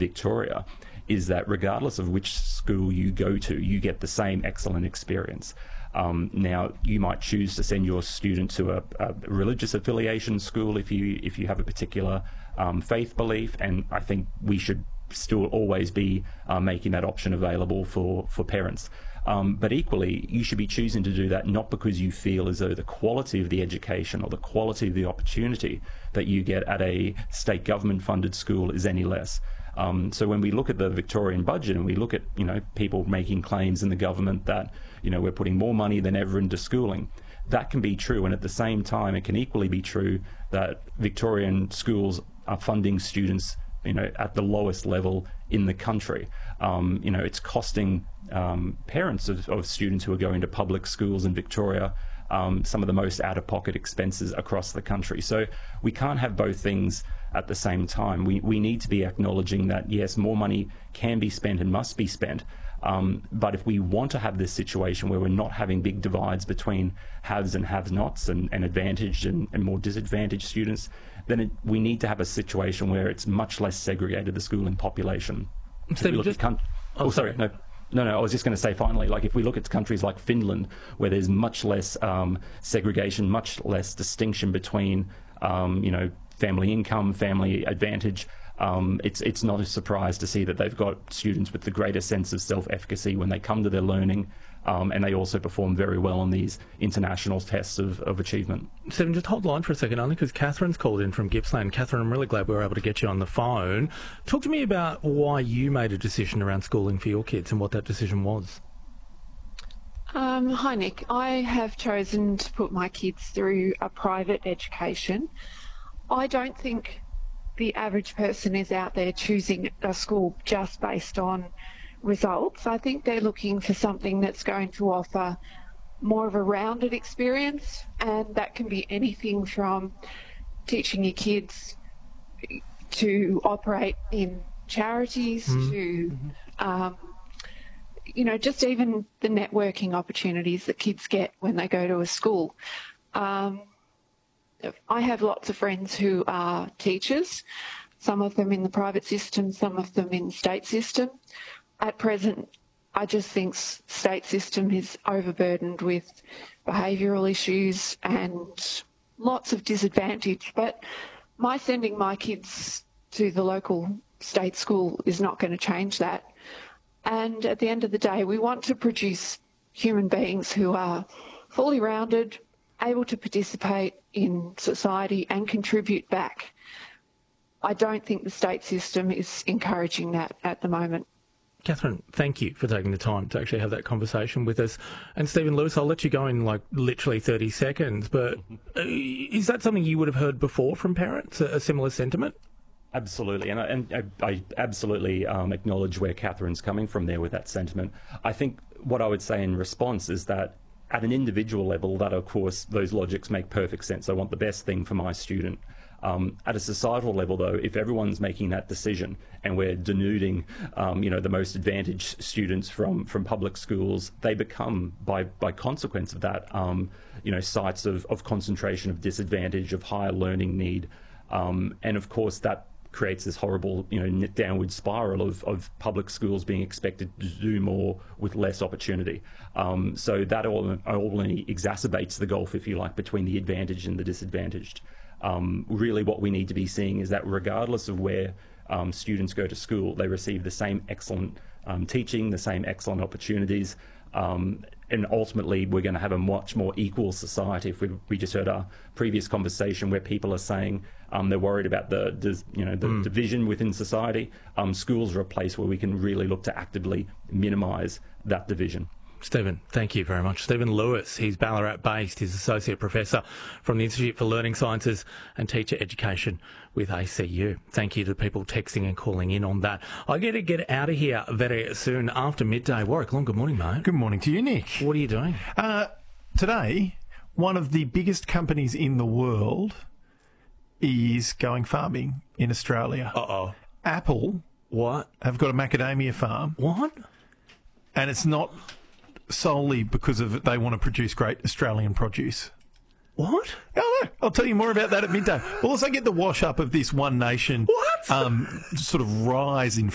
Victoria is that regardless of which school you go to, you get the same excellent experience. Now, you might choose to send your student to a religious affiliation school if you have a particular faith belief, and I think we should still always be making that option available for parents. But equally, you should be choosing to do that not because you feel as though the quality of the education or the quality of the opportunity that you get at a state government-funded school is any less. So when we look at the Victorian budget and we look at, people making claims in the government that, we're putting more money than ever into schooling, that can be true. And at the same time, it can equally be true that Victorian schools are funding students, at the lowest level in the country. It's costing parents of students who are going to public schools in Victoria some of the most out-of-pocket expenses across the country. So we can't have both things at the same time. We need to be acknowledging that, yes, more money can be spent and must be spent, but if we want to have this situation where we're not having big divides between haves and have-nots and advantaged and more disadvantaged students, then we need to have a situation where it's much less segregated, the schooling population. Stephen, No, I was just going to say finally, if we look at countries like Finland, where there's much less segregation, much less distinction between, family income, family advantage, it's not a surprise to see that they've got students with the greater sense of self-efficacy when they come to their learning, and they also perform very well on these international tests of achievement. Stephen, just hold the line for a second, only because Catherine's called in from Gippsland. Catherine, I'm really glad we were able to get you on the phone. Talk to me about why you made a decision around schooling for your kids and what that decision was. Hi, Nick. I have chosen to put my kids through a private education. I don't think the average person is out there choosing a school just based on results. I think they're looking for something that's going to offer more of a rounded experience, and that can be anything from teaching your kids to operate in charities to just even the networking opportunities that kids get when they go to a school. I have lots of friends who are teachers, some of them in the private system, some of them in the state system. At present, I just think state system is overburdened with behavioural issues and lots of disadvantage. But my sending my kids to the local state school is not going to change that. And at the end of the day, we want to produce human beings who are fully rounded, able to participate in society and contribute back. I don't think the state system is encouraging that at the moment. Catherine, thank you for taking the time to actually have that conversation with us. And Stephen Lewis, I'll let you go in literally 30 seconds, but is that something you would have heard before from parents, a similar sentiment? Absolutely, and I absolutely acknowledge where Catherine's coming from there with that sentiment. I think what I would say in response is that at an individual level, that of course those logics make perfect sense. I want the best thing for my student. At a societal level, though, if everyone's making that decision and we're denuding, the most advantaged students from public schools, they become, by consequence of that, sites of concentration of disadvantage, of higher learning need, and of course that creates this horrible, downward spiral of public schools being expected to do more with less opportunity. So that all only exacerbates the gulf, if you like, between the advantaged and the disadvantaged. Really what we need to be seeing is that regardless of where students go to school, they receive the same excellent teaching, the same excellent opportunities, and ultimately we're going to have a much more equal society. If we just heard our previous conversation where people are saying they're worried about the division within society, schools are a place where we can really look to actively minimise that division. Stephen, thank you very much. Stephen Lewis, he's Ballarat-based. He's Associate Professor from the Institute for Learning Sciences and Teacher Education with ACU. Thank you to people texting and calling in on that. I get to get out of here very soon after midday. Warwick Long, good morning, mate. Good morning to you, Nick. What are you doing? Today, one of the biggest companies in the world is going farming in Australia. Uh-oh. Apple What? have got a macadamia farm. What? And it's not solely because of they want to produce great Australian produce. What? Oh, no. I'll tell you more about that at midday. We'll also get the wash up of this One Nation What? sort of rise in